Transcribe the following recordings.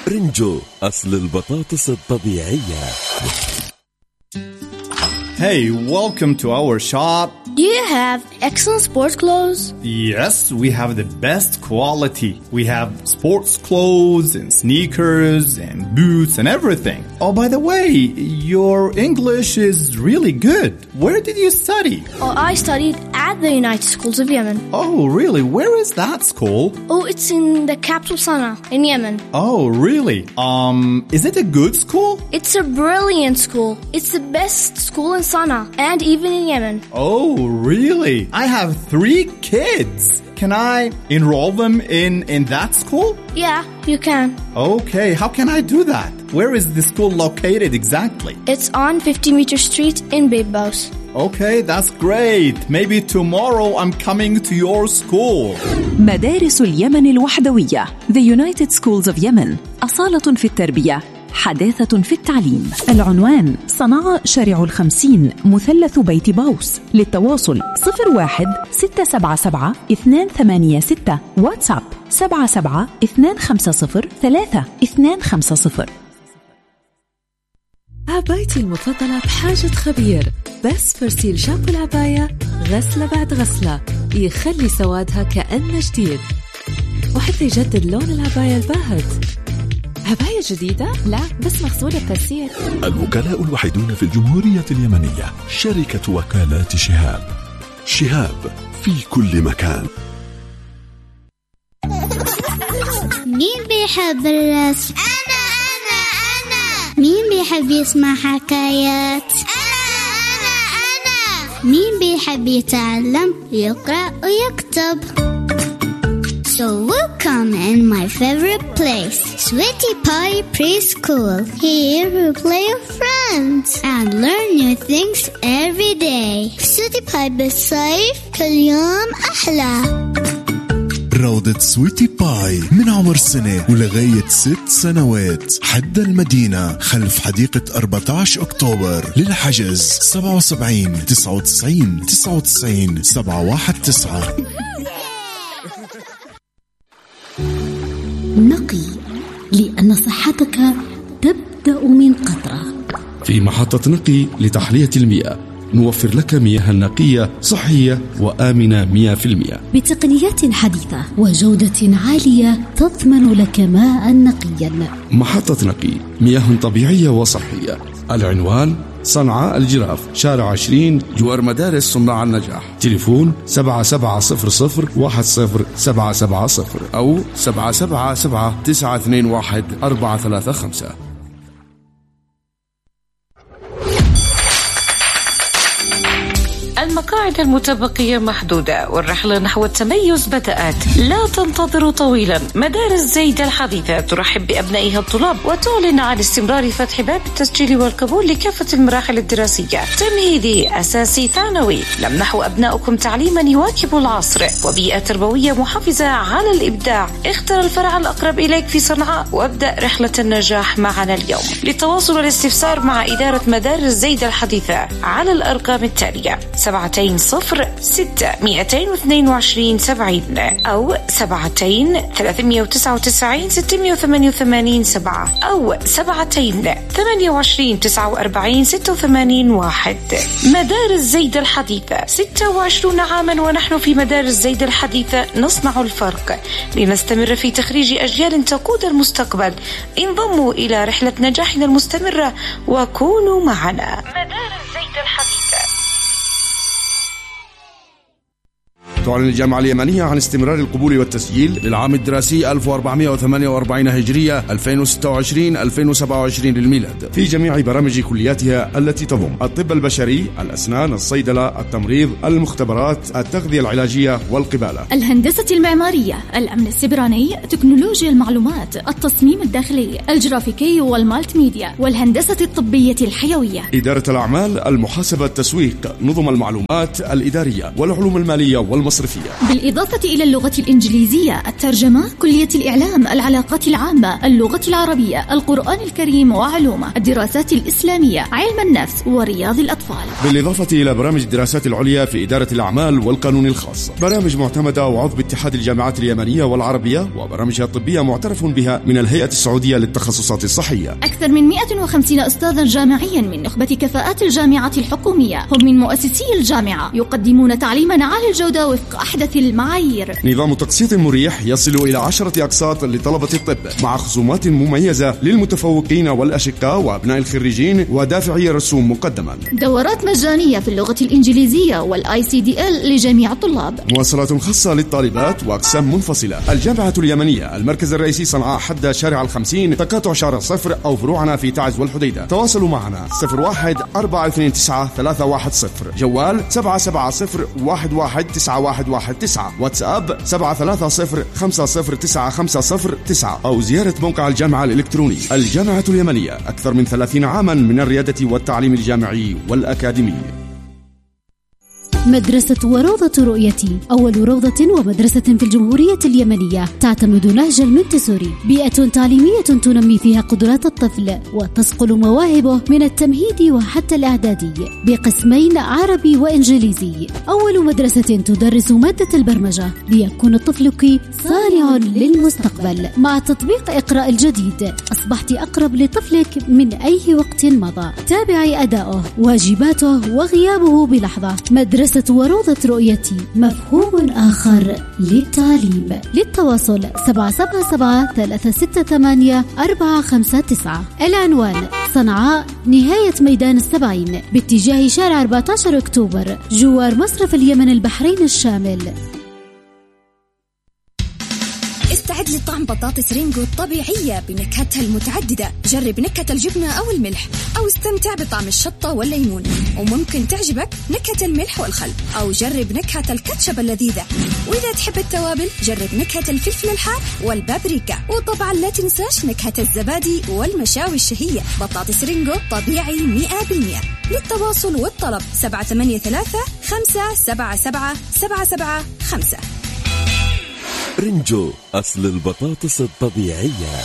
رنجو أصل البطاطس الطبيعية. Hey, welcome to our shop. Do you have excellent sports clothes? Yes, we have the best quality. We have sports clothes and sneakers and boots and everything. Oh, by the way, your English is really good. Where did you study? Oh, I studied at the United Schools of Yemen. Oh, really? Where is that school? Oh, it's in the capital Sana'a in Yemen. Oh, really? Is it a good school? It's a brilliant school. It's the best school in Sana'a and even in Yemen. Oh, really? I have 3 kids. Can I enroll them in that school? Yeah, you can. Okay, how can I do that? Where is the school located exactly? It's on 50 Meter Street in Bibos. Okay, that's great. Maybe tomorrow I'm coming to your school. مدارس اليمن الوحدوية The United Schools of Yemen. أصالة في التربية، حداثة في التعليم. العنوان صنعاء شارع 50 مثلث بيت باوس. للتواصل 01-677-286. واتساب 77-250-3250. عبايتي المفضلة بحاجة خبير. بس فرسيل شامبو العباية غسلة بعد غسلة يخلي سوادها كأنه جديد، وحتى يجدد لون العباية الباهت. عباية جديدة؟ لا، بس مغسولة بتسير. الوكلاء الوحيدون في الجمهورية اليمنية شركة وكالات شهاب. شهاب في كل مكان. مين بيحب الرسم؟ أنا. مين بيحب يسمع حكايات؟ أنا. مين بيحب يتعلم يقرأ ويكتب؟ So welcome in my favorite place, Sweetie Pie Preschool. Here we play with friends and learn new things every day. Sweetie Pie بالصيف كل يوم أحلى. روضة سويتي باي من عمر 1 سنة ولغاية 6 سنوات. حد المدينة خلف حديقة 14 أكتوبر. للحجز 77 99 99 719. نقي، لأن صحتك تبدأ من قطرة. في محطة نقي لتحلية المياه نوفر لك مياه نقية صحية وآمنة 100% بتقنيات حديثة وجودة عالية تضمن لك ماء نقيا. محطة نقي، مياه طبيعية وصحية. العنوان صنعاء الجراف، شارع 20 جوار مدارس صناع النجاح. تليفون 7700-10-770 أو 777-921-435. المقاعد المتبقية محدودة والرحلة نحو التميز بدأت. لا تنتظروا طويلا. مدارس زيدة الحديثة ترحب بأبنائها الطلاب وتعلن عن استمرار فتح باب التسجيل والقبول لكافة المراحل الدراسية، تمهيدي، أساسي، ثانوي. نمنح أبنائكم تعليما يواكب العصر وبيئة تربوية محافظة على الإبداع. اختر الفرع الأقرب إليك في صنعاء وابدأ رحلة النجاح معنا اليوم. للتواصل والاستفسار مع إدارة مدارس زيدة الحديثة على الأرقام التالية: 706-222-70 أو 7-399-688-7 أو 7-28-49-86. مدارس زيدة الحديثة 26 عاما ونحن في مدارس زيدة الحديثة نصنع الفرق لنستمر في تخريج أجيال تقود المستقبل. انضموا إلى رحلة نجاحنا المستمرة وكونوا معنا. مدارس زيدة الحديثة. تعلن الجامعة اليمنية عن استمرار القبول والتسجيل للعام الدراسي 1448 هجرية 2026-2027 للميلاد في جميع برامج كلياتها التي تضم الطب البشري، الأسنان، الصيدلة، التمريض، المختبرات، التغذية العلاجية والقبالة، الهندسة المعمارية، الأمن السيبراني، تكنولوجيا المعلومات، التصميم الداخلي، الجرافيكي والمالتي ميديا، والهندسة الطبية الحيوية، إدارة الأعمال، المحاسبة، التسويق، نظم المعلومات الإدارية والعلوم المالية والمصرفية المصرفية. بالإضافة إلى اللغة الإنجليزية، الترجمة، كلية الإعلام، العلاقات العامة، اللغة العربية، القرآن الكريم وعلومه، الدراسات الإسلامية، علم النفس ورياض الأطفال. بالإضافة إلى برامج الدراسات العليا في إدارة الأعمال والقانون الخاص، برامج معتمدة وعضو باتحاد الجامعات اليمنية والعربية، وبرامجها الطبية معترف بها من الهيئة السعودية للتخصصات الصحية. أكثر من 150 أستاذا جامعيا من نخبة كفاءات الجامعة الحكومية، هم من مؤسسي الجامعة، يقدمون تعليما عالي الجودة وفق أحدث المعايير. نظام تقسيط مريح يصل إلى 10 أقساط لطلبة الطب، مع خصومات مميزة للمتفوقين والأشقاء وأبناء الخريجين ودافعي الرسوم مقدما. دورات مجانية في اللغة الإنجليزية والICDL لجميع الطلاب. مواصلات خاصة للطالبات وأقسام منفصلة. الجامعة اليمنية، المركز الرئيسي صنعاء حد شارع 50 تقاطع شارع 0، أو فروعنا في تعز والحديدة. تواصلوا معنا 01-429-3110، جوال 770-119119، واتساب 730-509509، أو زيارة موقع الجامعة الإلكتروني. الجامعة اليمنية، أكثر من 30 عاما من الريادة والتعليم الجامعي والأكاديمي. مدرسة وروضة رؤيتي، أول روضة ومدرسة في الجمهورية اليمنية تعتمد نهج المنتسوري، بيئة تعليمية تنمي فيها قدرات الطفل وتصقل مواهبه من التمهيدي وحتى الإعدادي، بقسمين عربي وإنجليزي. أول مدرسة تدرس مادة البرمجة ليكون طفلك صانع للمستقبل. مع تطبيق إقراء الجديد أصبحت أقرب لطفلك من أي وقت مضى. تابعي أداؤه، واجباته وغيابه بلحظة. مدرسة وروضة رؤيتي، مفهوم آخر للتعليم. للتواصل 770-368-459. العنوان صنعاء، نهاية ميدان السبعين، باتجاه شارع 14 أكتوبر، جوار مصرف اليمن البحرين الشامل. استعد لطعم بطاطس رينجو الطبيعية بنكهتها المتعددة. جرب نكهة الجبنة أو الملح، أو استمتع بطعم الشطة والليمون، وممكن تعجبك نكهة الملح والخل، أو جرب نكهة الكاتشب اللذيذة. وإذا تحب التوابل جرب نكهة الفلفل الحار والبابريكا، وطبعا لا تنساش نكهة الزبادي والمشاوي الشهية. بطاطس رينجو طبيعي 100%. للتواصل والطلب 783-577-775. رينجو، أصل البطاطس الطبيعية.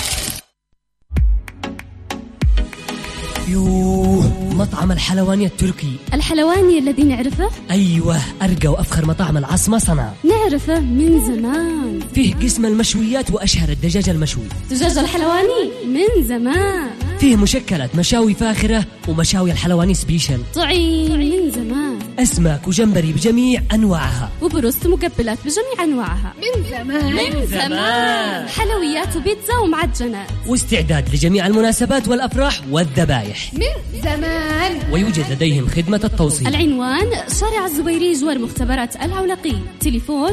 مطعم الحلواني التركي. الحلواني الذي نعرفه؟ أيوة، أرقى وأفخر مطاعم العاصمة صنعاء. نعرفه من زمان. فيه قسم المشويات وأشهر الدجاج المشوي. دجاج الحلواني من زمان. فيه مشكلات مشاوي فاخرة ومشاوي الحلواني سبيشل. طعيم من زمان. أسماك وجمبري بجميع أنواعها، وبروست مقبلات بجميع أنواعها من زمان. من زمان. حلويات وبيتزا ومعجنات، واستعداد لجميع المناسبات والأفراح والذبائح من زمان. ويوجد لديهم خدمة التوصيل. العنوان شارع الزبيري جوار مختبرات العولقي. تليفون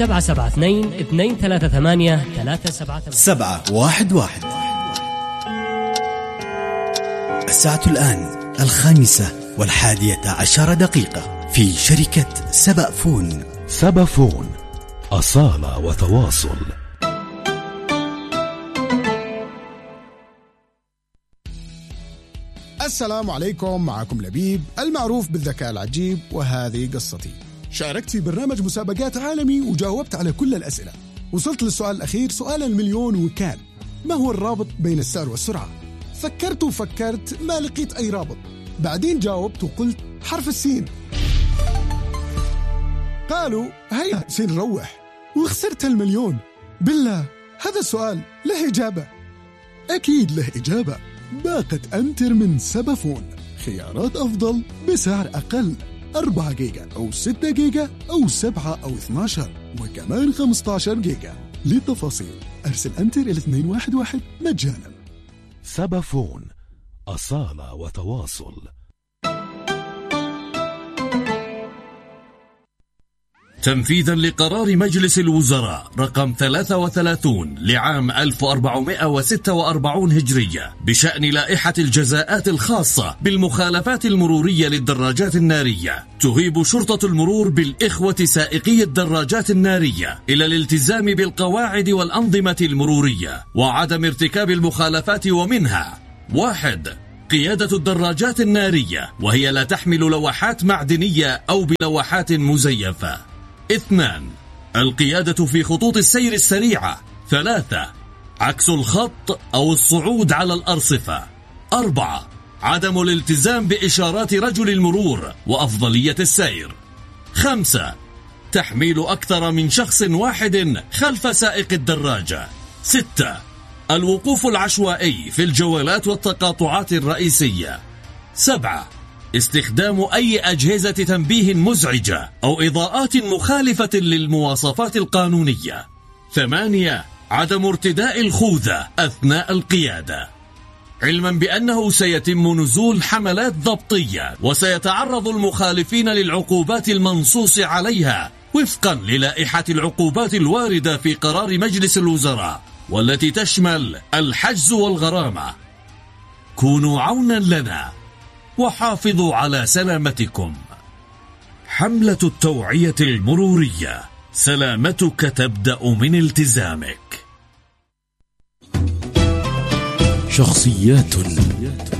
772-238-378. 711. الساعة الآن 5:11 في شركة سبأفون. سبأفون، أصالة وتواصل. السلام عليكم، معكم لبيب المعروف بالذكاء العجيب، وهذه قصتي. شاركت في برنامج مسابقات عالمي وجاوبت على كل الأسئلة. وصلت للسؤال الأخير، سؤال المليون، وكان: ما هو الرابط بين السعر والسرعة؟ فكرت وفكرت، ما لقيت أي رابط. بعدين جاوبت وقلت حرف السين. قالوا هيا سين نروح، وخسرت المليون. بالله هذا السؤال له إجابة؟ أكيد له إجابة. باقة أنتر من سبأفون، خيارات أفضل بسعر أقل، 4 جيجا أو 6 جيجا أو 7 أو 12، وكمان 15 جيجا. للتفاصيل أرسل أنتر إلى 211 مجانا. سبأفون، أصالة وتواصل. تنفيذا لقرار مجلس الوزراء رقم 33 لعام 1446 هجرية بشأن لائحة الجزاءات الخاصة بالمخالفات المرورية للدراجات النارية، تهيب شرطة المرور بالإخوة سائقي الدراجات النارية إلى الالتزام بالقواعد والأنظمة المرورية وعدم ارتكاب المخالفات، ومنها: 1. قيادة الدراجات النارية وهي لا تحمل لوحات معدنية أو بلوحات مزيفة. 2. القيادة في خطوط السير السريعة. 3. عكس الخط أو الصعود على الأرصفة. 4. عدم الالتزام بإشارات رجل المرور وأفضلية السير. 5. تحميل أكثر من شخص واحد خلف سائق الدراجة. 6. الوقوف العشوائي في الجولات والتقاطعات الرئيسية. 7. استخدام أي أجهزة تنبيه مزعجة أو إضاءات مخالفة للمواصفات القانونية. 8. عدم ارتداء الخوذة أثناء القيادة، علما بأنه سيتم نزول حملات ضبطية وسيتعرض المخالفين للعقوبات المنصوص عليها وفقا للائحة العقوبات الواردة في قرار مجلس الوزراء، والتي تشمل الحجز والغرامة. كونوا عونا لنا وحافظوا على سلامتكم. حملة التوعية المرورية، سلامتك تبدأ من التزامك. شخصيات